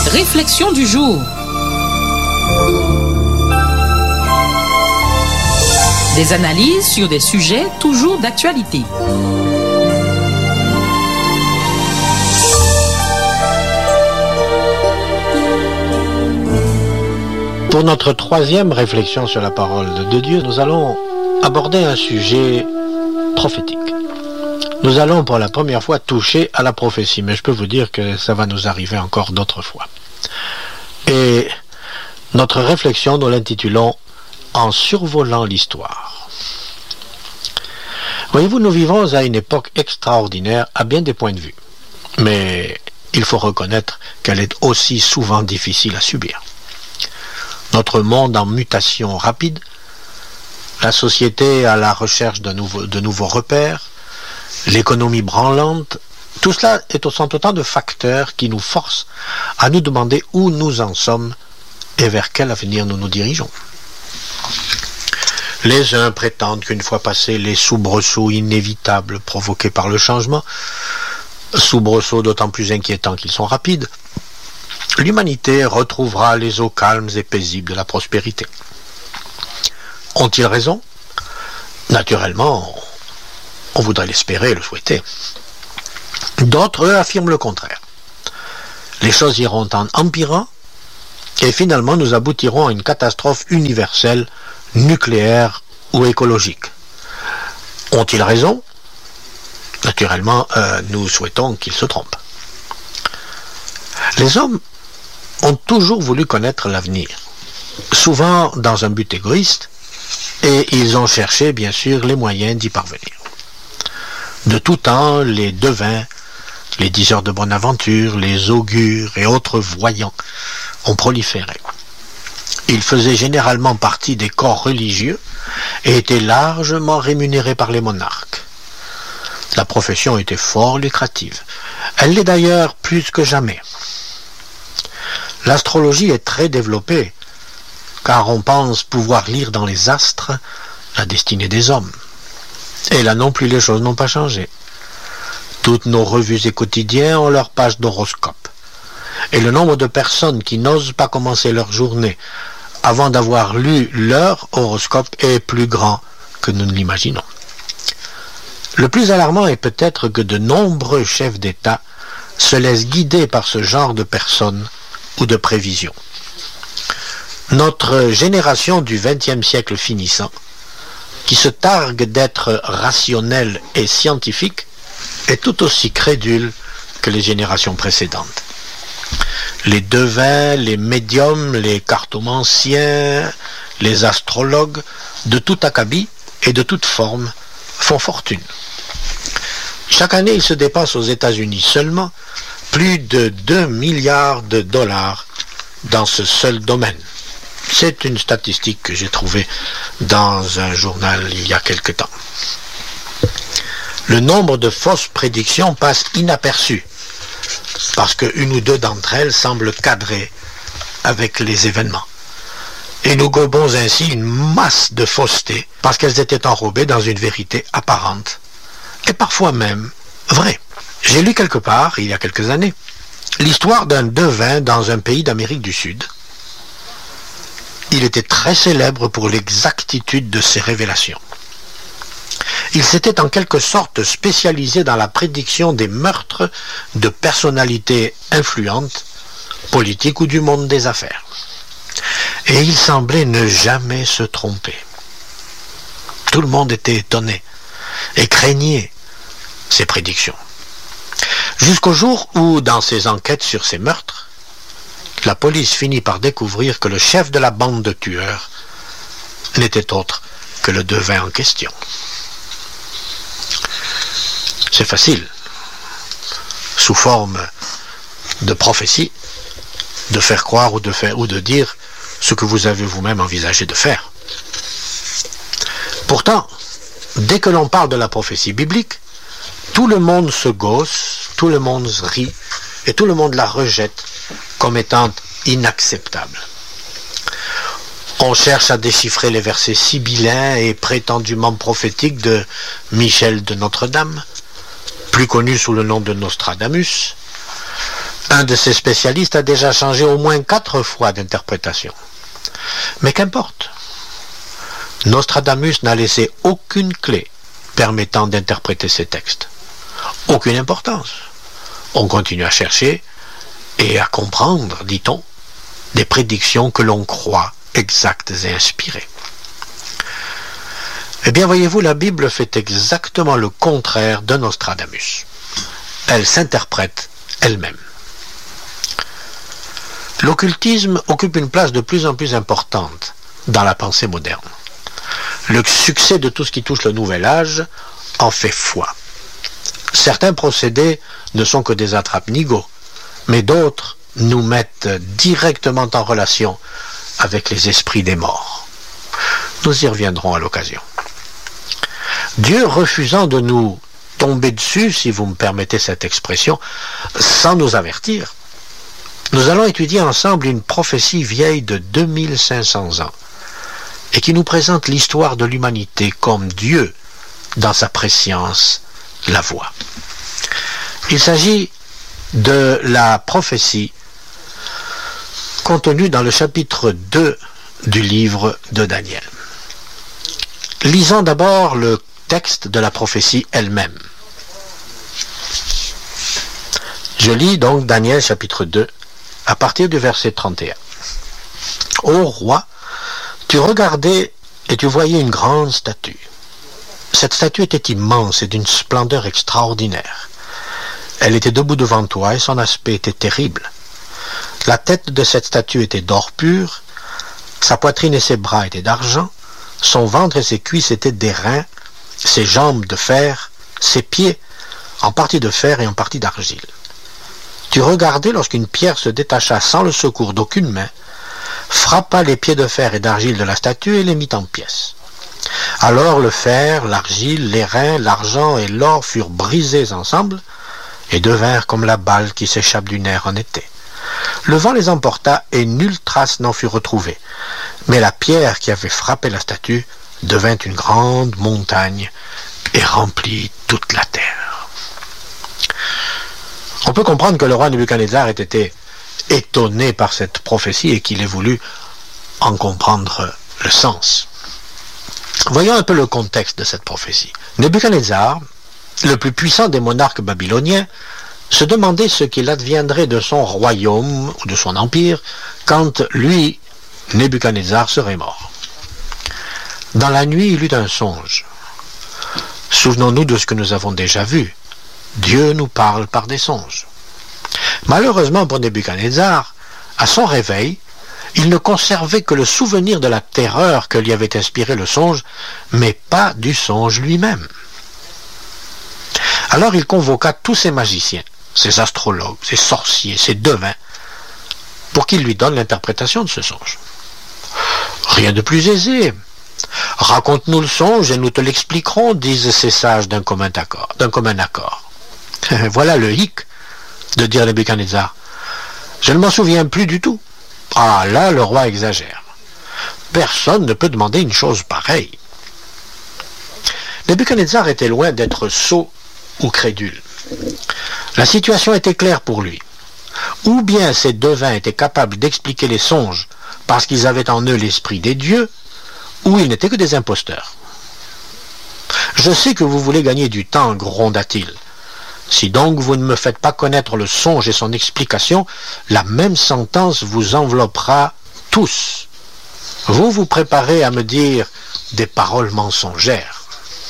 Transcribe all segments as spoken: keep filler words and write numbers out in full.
Réflexion du jour. Des analyses sur des sujets toujours d'actualité. Pour notre troisième réflexion sur la parole de Dieu, nous allons aborder un sujet prophétique. Nous allons pour la première fois toucher à la prophétie, mais je peux vous dire que ça va nous arriver encore d'autres fois. Et notre réflexion, nous l'intitulons « En survolant l'histoire ». Voyez-vous, nous vivons à une époque extraordinaire à bien des points de vue, mais il faut reconnaître qu'elle est aussi souvent difficile à subir. Notre monde en mutation rapide, la société à la recherche de nouveaux, de nouveaux repères, l'économie branlante, tout cela est, sont autant de facteurs qui nous forcent à nous demander où nous en sommes et vers quel avenir nous nous dirigeons. Les uns prétendent qu'une fois passés les soubresauts inévitables provoqués par le changement, soubresauts d'autant plus inquiétants qu'ils sont rapides, l'humanité retrouvera les eaux calmes et paisibles de la prospérité. Ont-ils raison? Naturellement, on voudrait l'espérer et le souhaiter. D'autres, eux, affirment le contraire. Les choses iront en empirant et finalement nous aboutirons à une catastrophe universelle, nucléaire ou écologique. Ont-ils raison? Naturellement, euh, nous souhaitons qu'ils se trompent. Les hommes ont toujours voulu connaître l'avenir, souvent dans un but égoïste, et ils ont cherché, bien sûr, les moyens d'y parvenir. De tout temps, les devins, les diseurs de bonne aventure, les augures et autres voyants ont proliféré. Ils faisaient généralement partie des corps religieux et étaient largement rémunérés par les monarques. La profession était fort lucrative. Elle l'est d'ailleurs plus que jamais. L'astrologie est très développée, car on pense pouvoir lire dans les astres la destinée des hommes. Et là non plus les choses n'ont pas changé. Toutes nos revues et quotidiens ont leur page d'horoscope. Et le nombre de personnes qui n'osent pas commencer leur journée avant d'avoir lu leur horoscope est plus grand que nous ne l'imaginons. Le plus alarmant est peut-être que de nombreux chefs d'État se laissent guider par ce genre de personnes ou de prévisions. Notre génération du vingtième siècle finissant, qui se targue d'être rationnelle et scientifique, est tout aussi crédule que les générations précédentes. Les devins, les médiums, les cartomanciens, les astrologues, de tout acabit et de toute forme, font fortune. Chaque année, il se dépasse aux États-Unis seulement plus de deux milliards de dollars dans ce seul domaine. C'est une statistique que j'ai trouvée dans un journal il y a quelque temps. Le nombre de fausses prédictions passe inaperçu, parce qu'une ou deux d'entre elles semblent cadrer avec les événements. Et nous gobons ainsi une masse de fausseté, parce qu'elles étaient enrobées dans une vérité apparente, et parfois même vraie. J'ai lu quelque part, il y a quelques années, l'histoire d'un devin dans un pays d'Amérique du Sud. Il était très célèbre pour l'exactitude de ses révélations. Il s'était en quelque sorte spécialisé dans la prédiction des meurtres de personnalités influentes, politiques ou du monde des affaires. Et il semblait ne jamais se tromper. Tout le monde était étonné et craignait ses prédictions. Jusqu'au jour où, dans ses enquêtes sur ces meurtres, la police finit par découvrir que le chef de la bande de tueurs n'était autre que le devin en question. C'est facile, sous forme de prophétie, de faire croire ou de faire ou de dire ce que vous avez vous-même envisagé de faire. Pourtant, dès que l'on parle de la prophétie biblique, tout le monde se gausse, tout le monde rit, et tout le monde la rejette comme étant inacceptable. On cherche à déchiffrer les versets sibyllins et prétendument prophétiques de Michel de Notre-Dame, plus connu sous le nom de Nostradamus, Un de ces spécialistes a déjà changé au moins quatre fois d'interprétation. Mais qu'importe. Nostradamus n'a laissé aucune clé permettant d'interpréter ces textes. Aucune importance. On continue à chercher et à comprendre, dit-on, des prédictions que l'on croit exactes et inspirées. Eh bien, voyez-vous, la Bible fait exactement le contraire de Nostradamus. Elle s'interprète elle-même. L'occultisme occupe une place de plus en plus importante dans la pensée moderne. Le succès de tout ce qui touche le nouvel âge en fait foi. Certains procédés ne sont que des attrape-nigauds, mais d'autres nous mettent directement en relation avec les esprits des morts. Nous y reviendrons à l'occasion. Dieu refusant de nous tomber dessus, si vous me permettez cette expression, sans nous avertir, nous allons étudier ensemble une prophétie vieille de deux mille cinq cents ans et qui nous présente l'histoire de l'humanité comme Dieu, dans sa préscience, la voit. Il s'agit de la prophétie contenue dans le chapitre deux du livre de Daniel. Lisons d'abord le texte de la prophétie elle-même. Je lis donc Daniel chapitre deux, à partir du verset trente et un. Ô roi, tu regardais et tu voyais une grande statue. Cette statue était immense et d'une splendeur extraordinaire. Elle était debout devant toi et son aspect était terrible. La tête de cette statue était d'or pur, sa poitrine et ses bras étaient d'argent, son ventre et ses cuisses étaient d'airain, ses jambes de fer, ses pieds en partie de fer et en partie d'argile. Tu regardais lorsqu'une pierre se détacha sans le secours d'aucune main, frappa les pieds de fer et d'argile de la statue et les mit en pièces. Alors le fer, l'argile, l'airain, l'argent et l'or furent brisés ensemble et devinrent comme la balle qui s'échappe du nerf en été. Le vent les emporta et nulle trace n'en fut retrouvée. Mais la pierre qui avait frappé la statue devint une grande montagne et remplit toute la terre. On peut comprendre que le roi Nebuchadnezzar ait été étonné par cette prophétie et qu'il ait voulu en comprendre le sens. Voyons un peu le contexte de cette prophétie. Nebuchadnezzar, le plus puissant des monarques babyloniens, se demandait ce qu'il adviendrait de son royaume ou de son empire quand lui, Nebuchadnezzar, serait mort. Dans la nuit, il eut un songe. Souvenons-nous de ce que nous avons déjà vu. Dieu nous parle par des songes. Malheureusement pour Nebuchadnezzar, à son réveil, il ne conservait que le souvenir de la terreur que lui avait inspiré le songe, mais pas du songe lui-même. Alors il convoqua tous ses magiciens, ses astrologues, ses sorciers, ses devins, pour qu'ils lui donnent l'interprétation de ce songe. Rien de plus aisé. Raconte-nous le songe et nous te l'expliquerons, disent ces sages d'un commun accord. D'un commun accord. Voilà le hic de dire Nebuchadnezzar. Je ne m'en souviens plus du tout. Ah là, le roi exagère. Personne ne peut demander une chose pareille. Nebuchadnezzar était loin d'être sot ou crédule. La situation était claire pour lui. Ou bien ces devins étaient capables d'expliquer les songes parce qu'ils avaient en eux l'esprit des dieux, ou ils n'étaient que des imposteurs. Je sais que vous voulez gagner du temps, gronda-t-il. Si donc vous ne me faites pas connaître le songe et son explication, la même sentence vous enveloppera tous. Vous vous préparez à me dire des paroles mensongères.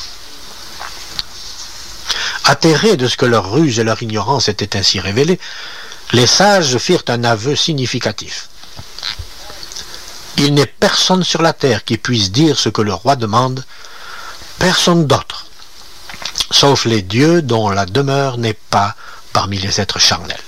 Atterrés de ce que leur ruse et leur ignorance étaient ainsi révélées, les sages firent un aveu significatif. Il n'est personne sur la terre qui puisse dire ce que le roi demande, personne d'autre, sauf les dieux dont la demeure n'est pas parmi les êtres charnels.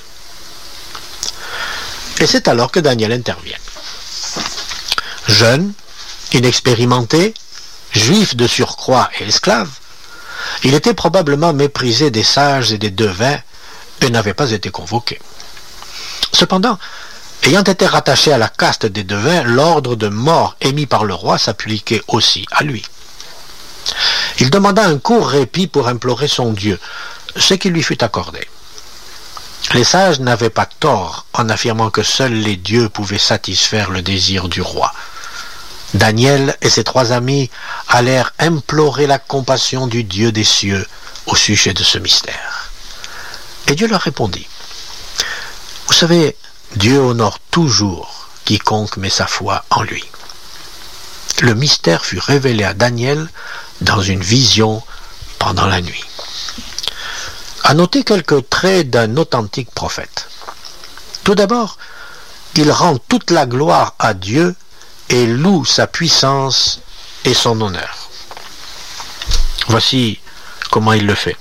Et c'est alors que Daniel intervient. Jeune, inexpérimenté, juif de surcroît et esclave, il était probablement méprisé des sages et des devins et n'avait pas été convoqué. Cependant, ayant été rattaché à la caste des devins, l'ordre de mort émis par le roi s'appliquait aussi à lui. Il demanda un court répit pour implorer son Dieu, ce qui lui fut accordé. Les sages n'avaient pas tort en affirmant que seuls les dieux pouvaient satisfaire le désir du roi. Daniel et ses trois amis allèrent implorer la compassion du Dieu des cieux au sujet de ce mystère. Et Dieu leur répondit. Vous savez, Dieu honore toujours quiconque met sa foi en lui. Le mystère fut révélé à Daniel dans une vision pendant la nuit. À noter quelques traits d'un authentique prophète. Tout d'abord, il rend toute la gloire à Dieu et loue sa puissance et son honneur. Voici comment il le fait.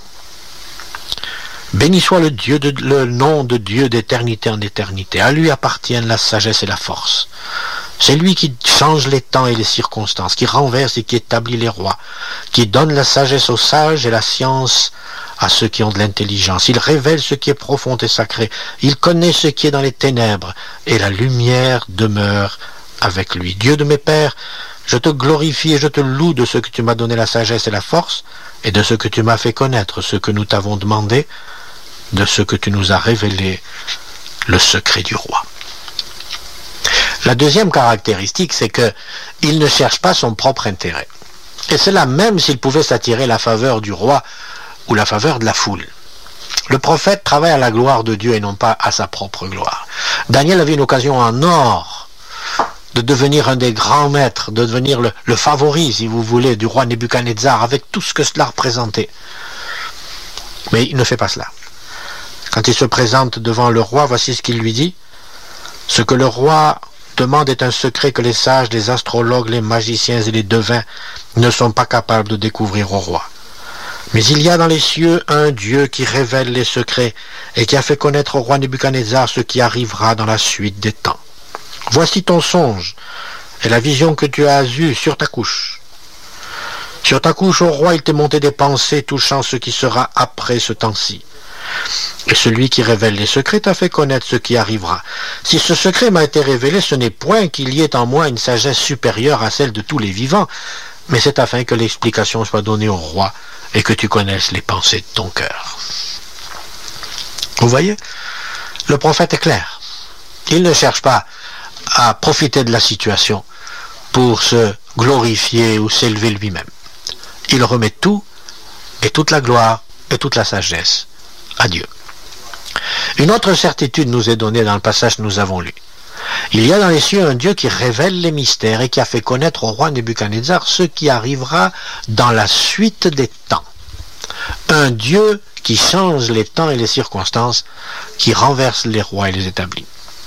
Béni soit le, Dieu de, le nom de Dieu d'éternité en éternité. À lui appartiennent la sagesse et la force. C'est lui qui change les temps et les circonstances, qui renverse et qui établit les rois, qui donne la sagesse aux sages et la science à ceux qui ont de l'intelligence. Il révèle ce qui est profond et sacré. Il connaît ce qui est dans les ténèbres, et la lumière demeure avec lui. Dieu de mes pères, je te glorifie et je te loue de ce que tu m'as donné la sagesse et la force, et de ce que tu m'as fait connaître, ce que nous t'avons demandé, de ce que tu nous as révélé, le secret du roi. La deuxième caractéristique, c'est que il ne cherche pas son propre intérêt. Et cela même s'il pouvait s'attirer la faveur du roi ou la faveur de la foule. Le prophète travaille à la gloire de Dieu et non pas à sa propre gloire. Daniel avait une occasion en or de devenir un des grands maîtres, de devenir le, le favori, si vous voulez, du roi Nebuchadnezzar, avec tout ce que cela représentait. Mais il ne fait pas cela. Quand il se présente devant le roi, voici ce qu'il lui dit. Ce que le roi demande est un secret que les sages, les astrologues, les magiciens et les devins ne sont pas capables de découvrir au roi. Mais il y a dans les cieux un Dieu qui révèle les secrets et qui a fait connaître au roi Nebuchadnezzar ce qui arrivera dans la suite des temps. Voici ton songe et la vision que tu as eue sur ta couche. Sur ta couche, au roi, il t'est monté des pensées touchant ce qui sera après ce temps-ci. Et celui qui révèle les secrets t'a fait connaître ce qui arrivera. Si ce secret m'a été révélé, ce n'est point qu'il y ait en moi une sagesse supérieure à celle de tous les vivants, mais c'est afin que l'explication soit donnée au roi et que tu connaisses les pensées de ton cœur. Vous voyez, le prophète est clair. Il ne cherche pas à profiter de la situation pour se glorifier ou s'élever lui-même. Il remet tout et toute la gloire et toute la sagesse à Dieu. Une autre certitude nous est donnée dans le passage que nous avons lu. Il y a dans les cieux un Dieu qui révèle les mystères et qui a fait connaître au roi Nebuchadnezzar ce qui arrivera dans la suite des temps. Un Dieu qui change les temps et les circonstances, qui renverse les rois et les établit.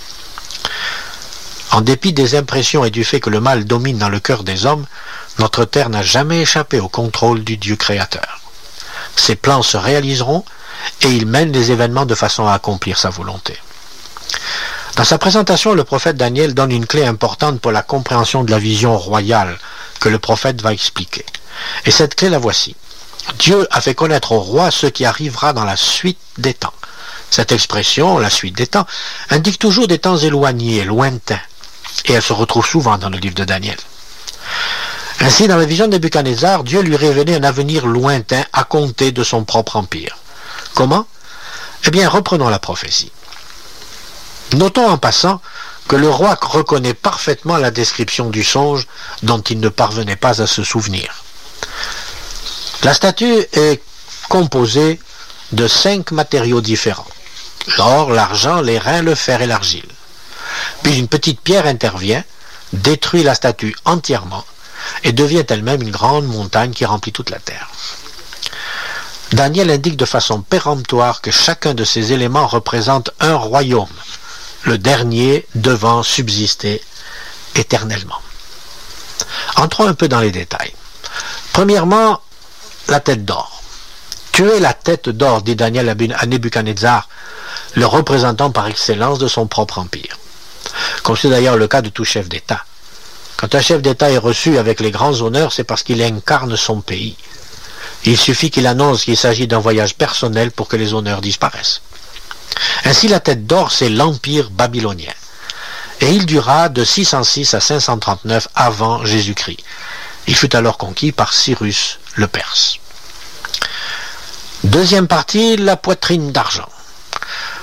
En dépit des impressions et du fait que le mal domine dans le cœur des hommes, notre terre n'a jamais échappé au contrôle du Dieu créateur. Ses plans se réaliseront et il mène les événements de façon à accomplir sa volonté. Dans sa présentation, le prophète Daniel donne une clé importante pour la compréhension de la vision royale que le prophète va expliquer. Et cette clé la voici. Dieu a fait connaître au roi ce qui arrivera dans la suite des temps. Cette expression, la suite des temps, indique toujours des temps éloignés, lointains, et elle se retrouve souvent dans le livre de Daniel. Ainsi, dans la vision de Nebuchadnezzar, Dieu lui révélait un avenir lointain à compter de son propre empire. Comment? Eh bien, reprenons la prophétie. Notons en passant que le roi reconnaît parfaitement la description du songe dont il ne parvenait pas à se souvenir. La statue est composée de cinq matériaux différents. L'or, l'argent, l'airain, le fer et l'argile. Puis une petite pierre intervient, détruit la statue entièrement et devient elle-même une grande montagne qui remplit toute la terre. Daniel indique de façon péremptoire que chacun de ces éléments représente un royaume, le dernier devant subsister éternellement. Entrons un peu dans les détails. Premièrement, la tête d'or. Tu es la tête d'or, dit Daniel à Nebuchadnezzar, le représentant par excellence de son propre empire. Comme c'est d'ailleurs le cas de tout chef d'État. Quand un chef d'État est reçu avec les grands honneurs, c'est parce qu'il incarne son pays. Il suffit qu'il annonce qu'il s'agit d'un voyage personnel pour que les honneurs disparaissent. Ainsi, la tête d'or, c'est l'empire babylonien. Et il dura de six cent six à cinq cent trente-neuf avant Jésus-Christ. Il fut alors conquis par Cyrus le Perse. Deuxième partie, la poitrine d'argent.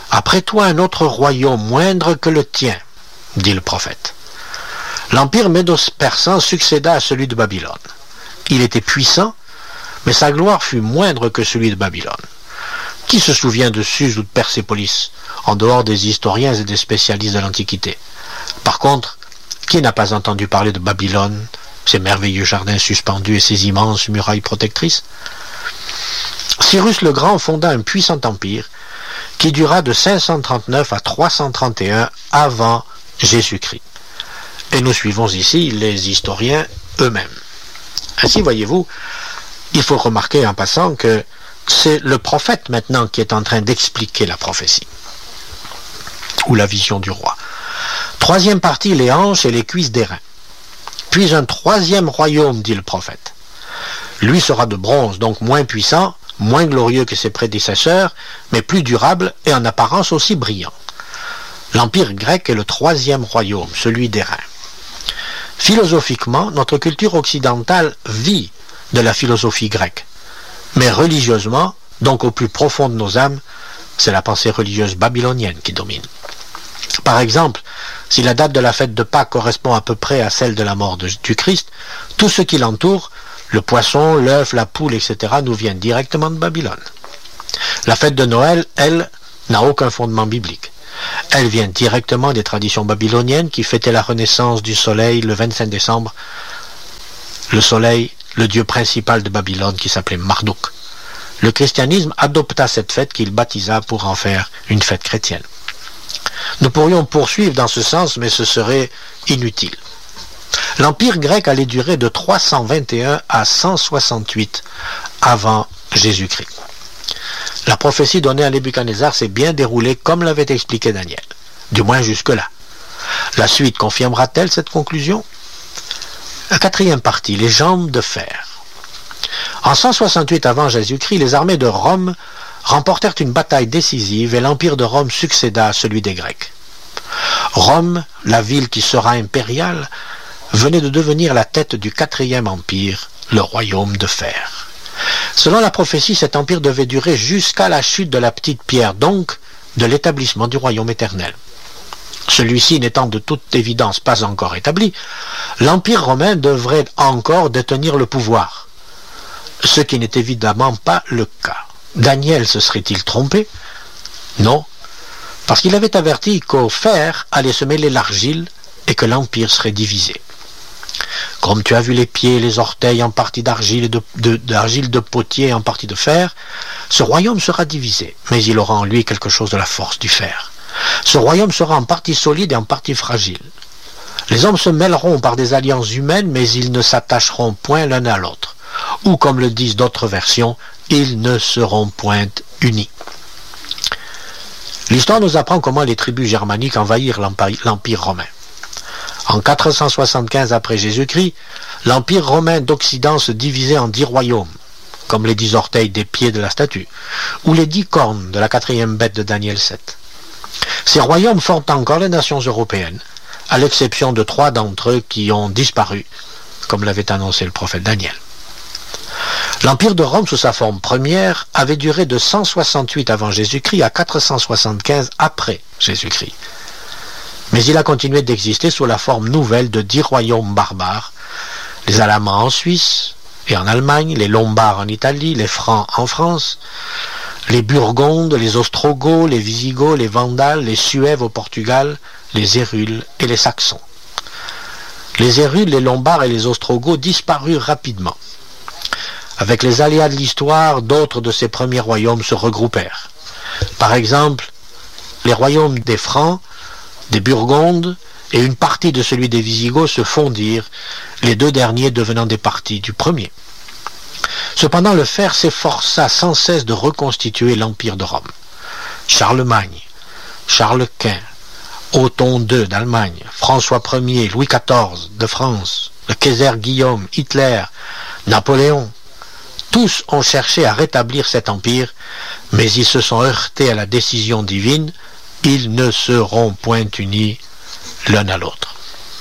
Après toi un autre royaume moindre que le tien, dit le prophète. L'empire médo-persan succéda à celui de Babylone. Il était puissant, mais sa gloire fut moindre que celui de Babylone. Qui se souvient de Suse ou de Persépolis, en dehors des historiens et des spécialistes de l'Antiquité? Par contre, qui n'a pas entendu parler de Babylone, ses merveilleux jardins suspendus et ses immenses murailles protectrices? Cyrus le Grand fonda un puissant empire qui dura de cinq cent trente-neuf à trois cent trente et un avant Jésus-Christ. Et nous suivons ici les historiens eux-mêmes. Ainsi, voyez-vous, il faut remarquer en passant que c'est le prophète maintenant qui est en train d'expliquer la prophétie, ou la vision du roi. Troisième partie, les hanches et les cuisses d'airain. Puis un troisième royaume, dit le prophète. Lui sera de bronze, donc moins puissant, moins glorieux que ses prédécesseurs, mais plus durable et en apparence aussi brillant. L'Empire grec est le troisième royaume, celui d'airain. Philosophiquement, notre culture occidentale vit de la philosophie grecque. Mais religieusement, donc au plus profond de nos âmes, c'est la pensée religieuse babylonienne qui domine. Par exemple, si la date de la fête de Pâques correspond à peu près à celle de la mort de, du Christ, tout ce qui l'entoure, le poisson, l'œuf, la poule, et cetera, nous viennent directement de Babylone. La fête de Noël, elle, n'a aucun fondement biblique. Elle vient directement des traditions babyloniennes qui fêtaient la renaissance du soleil le vingt-cinq décembre. Le soleil, le dieu principal de Babylone qui s'appelait Marduk. Le christianisme adopta cette fête qu'il baptisa pour en faire une fête chrétienne. Nous pourrions poursuivre dans ce sens, mais ce serait inutile. L'Empire grec allait durer de trois cent vingt et un à cent soixante-huit avant Jésus-Christ. La prophétie donnée à Nebuchadnezzar s'est bien déroulée comme l'avait expliqué Daniel, du moins jusque-là. La suite confirmera-t-elle cette conclusion? La quatrième partie, les jambes de fer. En cent soixante-huit avant Jésus-Christ, les armées de Rome remportèrent une bataille décisive et l'Empire de Rome succéda à celui des Grecs. Rome, la ville qui sera impériale, venait de devenir la tête du quatrième empire, le royaume de fer. Selon la prophétie, cet empire devait durer jusqu'à la chute de la petite pierre, donc de l'établissement du royaume éternel. Celui-ci n'étant de toute évidence pas encore établi, l'Empire romain devrait encore détenir le pouvoir, ce qui n'est évidemment pas le cas. Daniel se serait-il trompé? Non, parce qu'il avait averti qu'au fer allait se mêler l'argile et que l'Empire serait divisé. Comme tu as vu les pieds et les orteils en partie d'argile et de, de, d'argile de potier et en partie de fer, ce royaume sera divisé, mais il aura en lui quelque chose de la force du fer. Ce royaume sera en partie solide et en partie fragile. Les hommes se mêleront par des alliances humaines, mais ils ne s'attacheront point l'un à l'autre. Ou, comme le disent d'autres versions, ils ne seront point unis. L'histoire nous apprend comment les tribus germaniques envahirent l'Empire romain. En quatre cent soixante-quinze après Jésus-Christ, l'Empire romain d'Occident se divisait en dix royaumes, comme les dix orteils des pieds de la statue, ou les dix cornes de la quatrième bête de Daniel sept. Ces royaumes forment encore les nations européennes, à l'exception de trois d'entre eux qui ont disparu, comme l'avait annoncé le prophète Daniel. L'Empire de Rome, sous sa forme première, avait duré de cent soixante-huit avant Jésus-Christ à quatre cent soixante-quinze après Jésus-Christ. Mais il a continué d'exister sous la forme nouvelle de dix royaumes barbares, les Alamans en Suisse et en Allemagne, les Lombards en Italie, les Francs en France, les Burgondes, les Ostrogoths, les Visigoths, les Vandales, les Suèves au Portugal, les Hérules et les Saxons. Les Hérules, les Lombards et les Ostrogoths disparurent rapidement. Avec les aléas de l'histoire, d'autres de ces premiers royaumes se regroupèrent. Par exemple, les royaumes des Francs, des Burgondes et une partie de celui des Visigoths se fondirent, les deux derniers devenant des parties du premier. Cependant, le fer s'efforça sans cesse de reconstituer l'Empire de Rome. Charlemagne, Charles Quint, Othon deux d'Allemagne, François premier, Louis quatorze de France, le Kaiser Guillaume, Hitler, Napoléon, tous ont cherché à rétablir cet empire, mais ils se sont heurtés à la décision divine. Ils ne seront point unis l'un à l'autre.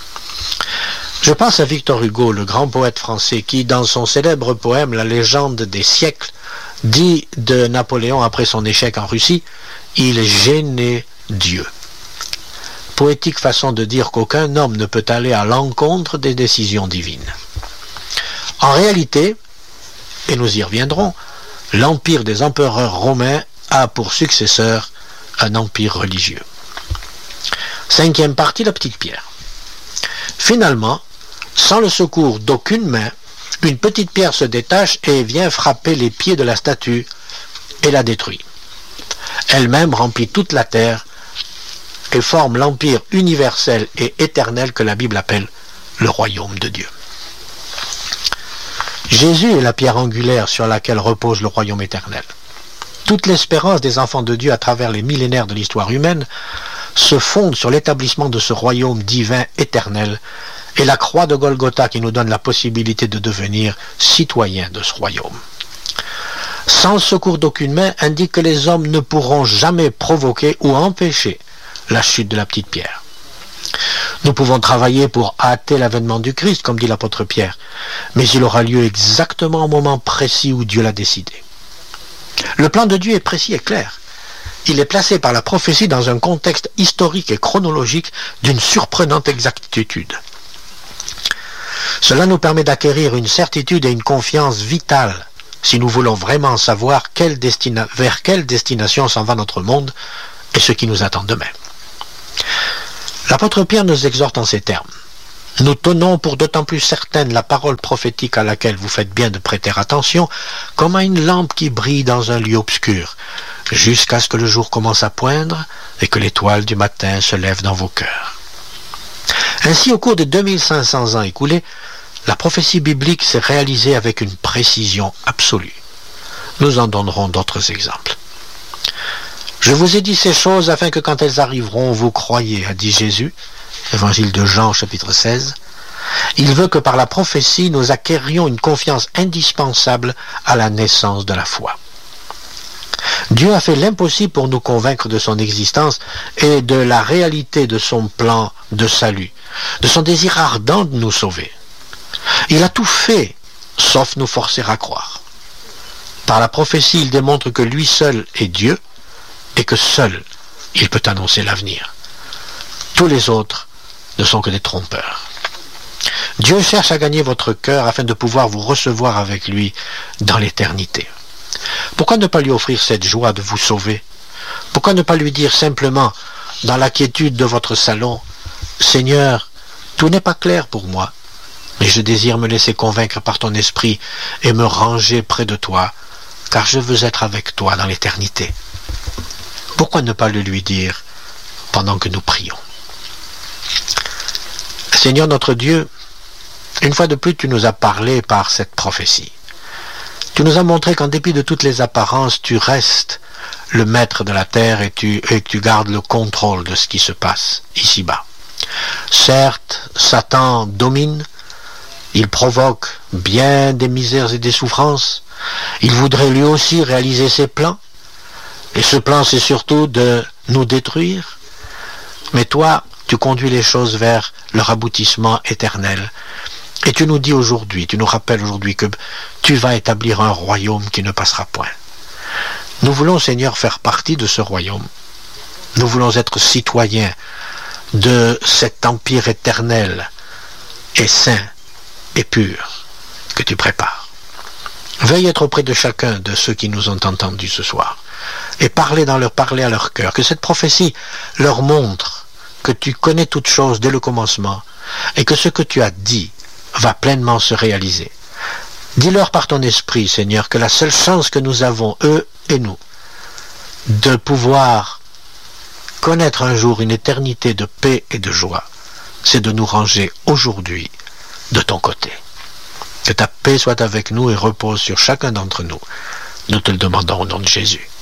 Je pense à Victor Hugo, le grand poète français, qui, dans son célèbre poème « La légende des siècles », dit de Napoléon après son échec en Russie, il gênait Dieu. Poétique façon de dire qu'aucun homme ne peut aller à l'encontre des décisions divines. En réalité, et nous y reviendrons, l'empire des empereurs romains a pour successeur un empire religieux. Cinquième partie, la petite pierre. Finalement, sans le secours d'aucune main, une petite pierre se détache et vient frapper les pieds de la statue et la détruit. Elle-même remplit toute la terre et forme l'empire universel et éternel que la Bible appelle le royaume de Dieu. Jésus est la pierre angulaire sur laquelle repose le royaume éternel. Toute l'espérance des enfants de Dieu à travers les millénaires de l'histoire humaine se fonde sur l'établissement de ce royaume divin éternel et la croix de Golgotha qui nous donne la possibilité de devenir citoyens de ce royaume. Sans le secours d'aucune main indique que les hommes ne pourront jamais provoquer ou empêcher la chute de la petite pierre. Nous pouvons travailler pour hâter l'avènement du Christ, comme dit l'apôtre Pierre, mais il aura lieu exactement au moment précis où Dieu l'a décidé. Le plan de Dieu est précis et clair. Il est placé par la prophétie dans un contexte historique et chronologique d'une surprenante exactitude. Cela nous permet d'acquérir une certitude et une confiance vitale si nous voulons vraiment savoir quelle destina- vers quelle destination s'en va notre monde et ce qui nous attend demain. L'apôtre Pierre nous exhorte en ces termes. Nous tenons pour d'autant plus certaine la parole prophétique à laquelle vous faites bien de prêter attention, comme à une lampe qui brille dans un lieu obscur, jusqu'à ce que le jour commence à poindre et que l'étoile du matin se lève dans vos cœurs. Ainsi, au cours des deux mille cinq cents ans écoulés, la prophétie biblique s'est réalisée avec une précision absolue. Nous en donnerons d'autres exemples. Je vous ai dit ces choses afin que quand elles arriveront, vous croyiez, a dit Jésus, Évangile de Jean, chapitre seize. Il veut que par la prophétie, nous acquérions une confiance indispensable à la naissance de la foi. Dieu a fait l'impossible pour nous convaincre de son existence et de la réalité de son plan de salut, de son désir ardent de nous sauver. Il a tout fait, sauf nous forcer à croire. Par la prophétie, il démontre que lui seul est Dieu et que seul il peut annoncer l'avenir. Tous les autres ne sont que des trompeurs. Dieu cherche à gagner votre cœur afin de pouvoir vous recevoir avec lui dans l'éternité. Pourquoi ne pas lui offrir cette joie de vous sauver? Pourquoi ne pas lui dire simplement, dans la quiétude de votre salon, « Seigneur, tout n'est pas clair pour moi, mais je désire me laisser convaincre par ton esprit et me ranger près de toi, car je veux être avec toi dans l'éternité. » Pourquoi ne pas le lui dire pendant que nous prions? Seigneur notre Dieu, une fois de plus tu nous as parlé par cette prophétie. Tu nous as montré qu'en dépit de toutes les apparences, tu restes le maître de la terre et tu, et tu gardes le contrôle de ce qui se passe ici-bas. Certes, Satan domine, il provoque bien des misères et des souffrances, il voudrait lui aussi réaliser ses plans, et ce plan c'est surtout de nous détruire, mais toi, tu conduis les choses vers leur aboutissement éternel. Et tu nous dis aujourd'hui, tu nous rappelles aujourd'hui que tu vas établir un royaume qui ne passera point. Nous voulons, Seigneur, faire partie de ce royaume. Nous voulons être citoyens de cet empire éternel et saint et pur que tu prépares. Veuille être auprès de chacun de ceux qui nous ont entendus ce soir et parler dans leur parler à leur cœur, que cette prophétie leur montre que tu connais toutes choses dès le commencement et que ce que tu as dit va pleinement se réaliser. Dis-leur par ton esprit, Seigneur, que la seule chance que nous avons, eux et nous, de pouvoir connaître un jour une éternité de paix et de joie, c'est de nous ranger aujourd'hui de ton côté. Que ta paix soit avec nous et repose sur chacun d'entre nous. Nous te le demandons au nom de Jésus.